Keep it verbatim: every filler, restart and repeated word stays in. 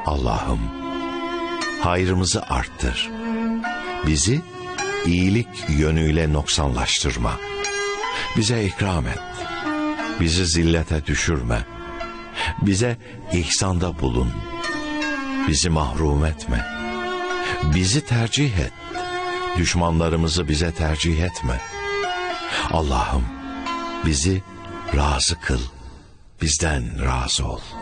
Allah'ım, hayrımızı arttır. Bizi iyilik yönüyle noksanlaştırma. Bize ikram et. Bizi zillete düşürme. Bize ihsanda bulun. Bizi mahrum etme. Bizi tercih et. Düşmanlarımızı bize tercih etme. Allah'ım, bizi razı kıl. Bizden razı ol.